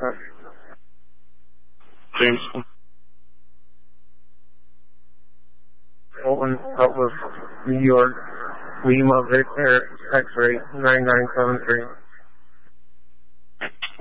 James. Fulton, Outlook, New York, Lima, Victor, X-ray, 9973.